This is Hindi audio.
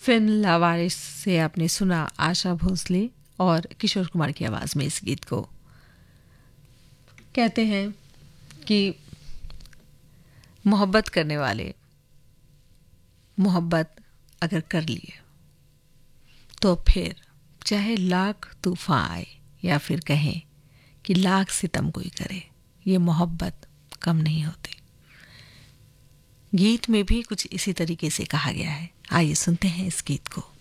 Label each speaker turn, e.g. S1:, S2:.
S1: फिल्म लावारिस से आपने सुना आशा भोसले और किशोर कुमार की आवाज़ में इस गीत को। कहते हैं कि मोहब्बत करने वाले मोहब्बत अगर कर लिए तो फिर चाहे लाख तूफान आए या फिर कहें कि लाख सितम कोई करे, ये मोहब्बत कम नहीं होती। गीत में भी कुछ इसी तरीके से कहा गया है। आइए सुनते हैं इस गीत को।